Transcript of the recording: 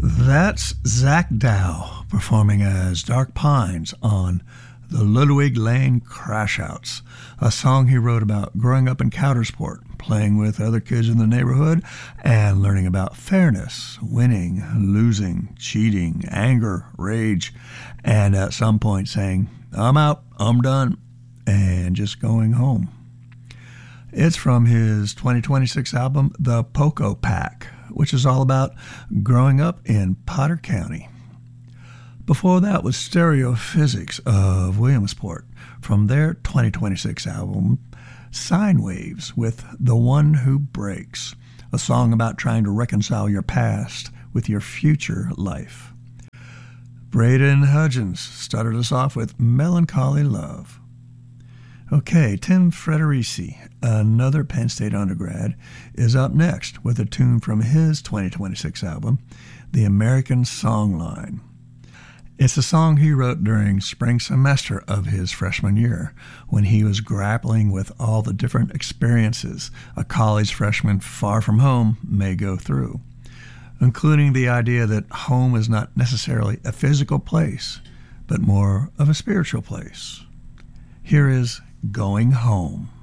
That's Zach Dow performing as Dark Pines on the Ludwig Lane Crashouts, a song he wrote about growing up in Coudersport, playing with other kids in the neighborhood, and learning about fairness, winning, losing, cheating, anger, rage, and at some point saying, "I'm out, I'm done," and just going home. It's from his 2026 album, The Poco Pack, which is all about growing up in Potter County. Before that was Stereophysics of Williamsport from their 2026 album, Sine Waves, with The One Who Breaks, a song about trying to reconcile your past with your future life. Braden Hudgens started us off with Melancholy Love. Okay, Tim Frederici, another Penn State undergrad, is up next with a tune from his 2026 album, The American Songline. It's a song he wrote during spring semester of his freshman year, when he was grappling with all the different experiences a college freshman far from home may go through, including the idea that home is not necessarily a physical place, but more of a spiritual place. Here is Going Home.